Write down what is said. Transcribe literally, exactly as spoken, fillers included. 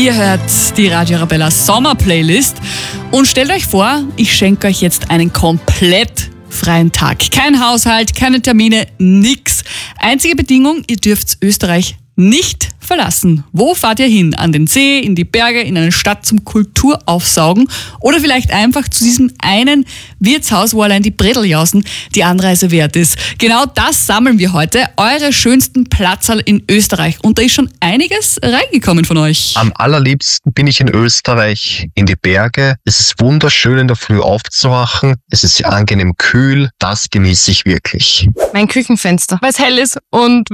Ihr hört die Radio Arabella Sommer-Playlist und stellt euch vor, ich schenke euch jetzt einen komplett freien Tag. Kein Haushalt, keine Termine, nix. Einzige Bedingung, ihr dürft Österreich nicht verlassen. Wo fahrt ihr hin? An den See, in die Berge, in eine Stadt zum Kulturaufsaugen oder vielleicht einfach zu diesem einen Wirtshaus, wo allein die Bredeljausen die Anreise wert ist. Genau das sammeln wir heute. Eure schönsten Platzerl in Österreich. Und da ist schon einiges reingekommen von euch. Am allerliebsten bin ich in Österreich, in die Berge. Es ist wunderschön, in der Früh aufzuwachen. Es ist angenehm kühl. Das genieße ich wirklich. Mein Küchenfenster, weil es hell ist und